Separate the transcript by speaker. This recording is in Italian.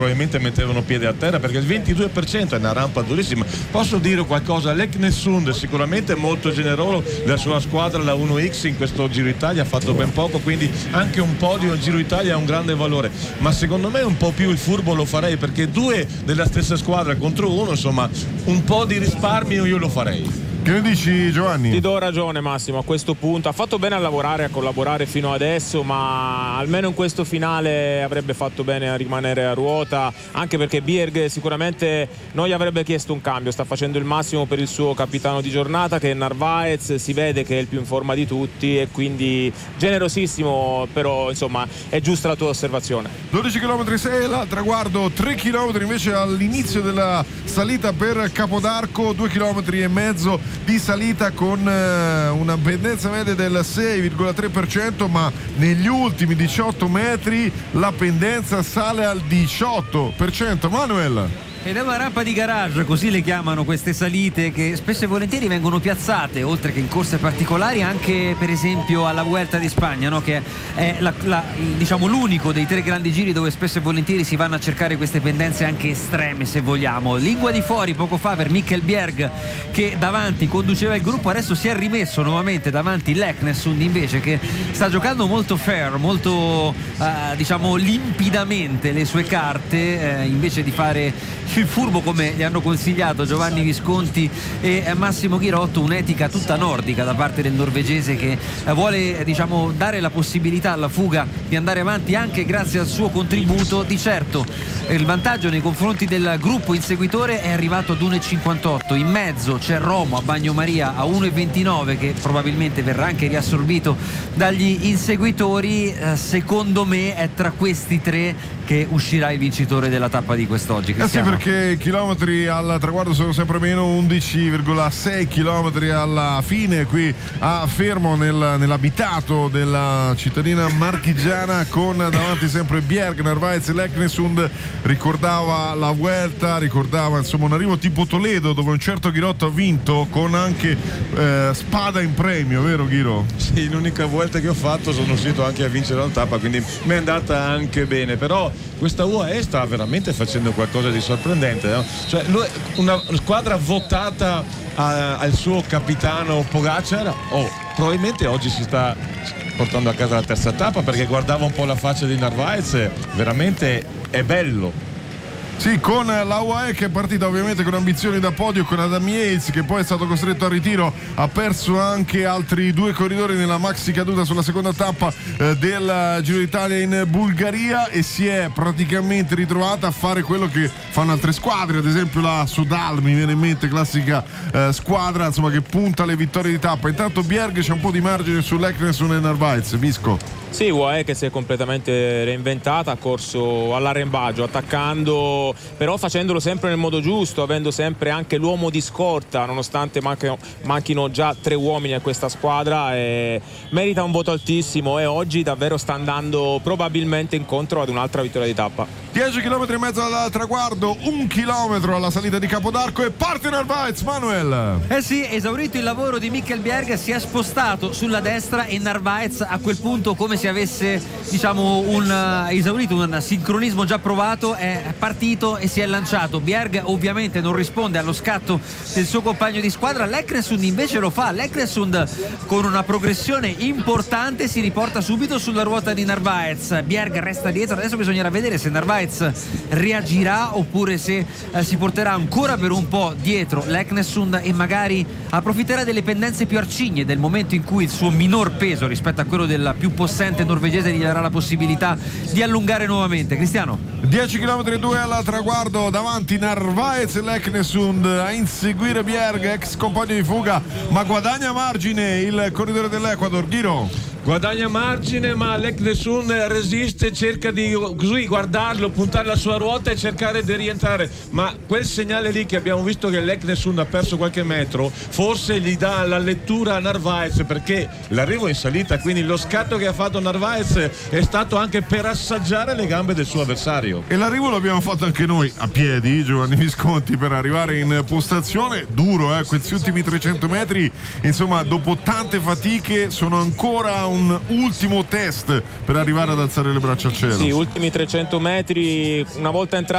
Speaker 1: probabilmente mettevano piede a terra, perché il 22% è una rampa durissima. Posso dire qualcosa? L'Eknesund sicuramente è molto generoso, la sua squadra, la 1X, in questo Giro Italia ha fatto ben poco, quindi anche un podio in Giro Italia ha un grande valore, ma secondo me un po' più il furbo lo farei, perché due della stessa squadra contro uno, insomma un po' di risparmio io lo farei.
Speaker 2: Che ne dici, Giovanni?
Speaker 3: Ti do ragione, Massimo, a questo punto ha fatto bene a lavorare, a collaborare fino adesso, ma almeno in questo finale avrebbe fatto bene a rimanere a ruota, anche perché Bjerg sicuramente non gli avrebbe chiesto un cambio, sta facendo il massimo per il suo capitano di giornata, che è Narvaez, si vede che è il più in forma di tutti e quindi generosissimo, però insomma è giusta la tua osservazione.
Speaker 2: 12 km 6 al traguardo, 3 km invece all'inizio della salita per Capodarco, 2 km e mezzo di salita con una pendenza media del 6,3%, ma negli ultimi 18 metri la pendenza sale al 18%. Manuel?
Speaker 4: Ed è una rampa di garage, così le chiamano queste salite, che spesso e volentieri vengono piazzate, oltre che in corse particolari, anche per esempio alla Vuelta di Spagna, no? Che è diciamo l'unico dei 3 grandi giri dove spesso e volentieri si vanno a cercare queste pendenze anche estreme, se vogliamo. Lingua di fuori poco fa per Mikkel Bjerg, che davanti conduceva il gruppo, adesso si è rimesso nuovamente davanti l'Eknesund invece, che sta giocando molto fair, molto diciamo limpidamente le sue carte, invece di fare il furbo come gli hanno consigliato Giovanni Visconti e Massimo Ghirotto. Un'etica tutta nordica da parte del norvegese, che vuole diciamo dare la possibilità alla fuga di andare avanti anche grazie al suo contributo. Di certo il vantaggio nei confronti del gruppo inseguitore è arrivato ad 1,58, in mezzo c'è Romo a Bagnomaria a 1,29 che probabilmente verrà anche riassorbito dagli inseguitori. Secondo me è tra questi 3 che uscirà il vincitore della tappa di quest'oggi.
Speaker 2: Sì, perché i chilometri al traguardo sono sempre meno, 11,6 chilometri alla fine qui a Fermo, nell'abitato della cittadina marchigiana, con davanti sempre Bjerg, Narvaez e l'Eknesund. Ricordava la Vuelta, ricordava insomma un arrivo tipo Toledo, dove un certo Ghirotto ha vinto con anche spada in premio, vero Ghiro?
Speaker 1: Sì, l'unica Vuelta che ho fatto sono riuscito anche a vincere la tappa, quindi mi è andata anche bene, però questa UAE sta veramente facendo qualcosa di sorprendente, no? Cioè, una squadra votata al suo capitano Pogacar, probabilmente oggi si sta portando a casa la terza tappa, perché guardavo un po' la faccia di Narvaez, veramente è bello.
Speaker 2: Sì, con la UAE che è partita ovviamente con ambizioni da podio, con Adam Yates che poi è stato costretto al ritiro, ha perso anche altri 2 corridori nella maxi caduta sulla seconda tappa del Giro d'Italia in Bulgaria, e si è praticamente ritrovata a fare quello che fanno altre squadre, ad esempio la Sodal mi viene in mente, classica squadra insomma che punta alle vittorie di tappa. Intanto Bjerg c'è un po' di margine sull'Eknesund e Narvaez. Visco?
Speaker 3: Sì, UAE che si è completamente reinventata, ha corso all'arrembaggio, attaccando, però facendolo sempre nel modo giusto, avendo sempre anche l'uomo di scorta, nonostante manchino già 3 uomini a questa squadra, e merita un voto altissimo, e oggi davvero sta andando probabilmente incontro ad un'altra vittoria di tappa.
Speaker 2: 10 km e mezzo dal traguardo, 1 chilometro alla salita di Capodarco, e parte Narvaez. Manuel?
Speaker 4: Sì, esaurito il lavoro di Mikkel Bjerg, si è spostato sulla destra, e Narvaez a quel punto, come se avesse diciamo esaurito un sincronismo già provato, è partito e si è lanciato. Bjerg ovviamente non risponde allo scatto del suo compagno di squadra, l'Eknesund invece lo fa. L'Eknesund con una progressione importante si riporta subito sulla ruota di Narvaez. Bjerg resta dietro, adesso bisognerà vedere se Narvaez reagirà oppure se si porterà ancora per un po' dietro l'Eknesund e magari approfitterà delle pendenze più arcigne, del momento in cui il suo minor peso rispetto a quello del più possente norvegese gli darà la possibilità di allungare nuovamente. Cristiano?
Speaker 2: 10 km e 2 al traguardo, davanti Narvaez e l'Eknesund a inseguire Bjerg, ex compagno di fuga, ma guadagna margine il corridore dell'Ecuador. Ghiro?
Speaker 1: Guadagna margine, ma l'Eknesund resiste, cerca di così guardarlo, puntare la sua ruota e cercare di rientrare, ma quel segnale lì che abbiamo visto che l'Eknesund ha perso qualche metro, forse gli dà la lettura a Narvaez, perché l'arrivo in salita, quindi lo scatto che ha fatto Narvaez è stato anche per assaggiare le gambe del suo avversario.
Speaker 2: E l'arrivo l'abbiamo fatto anche noi a piedi, Giovanni Visconti, per arrivare in postazione. Duro, questi ultimi 300 metri, insomma, dopo tante fatiche sono ancora un ultimo test per arrivare ad alzare le braccia al cielo.
Speaker 3: Sì, ultimi 300 metri, una volta entrato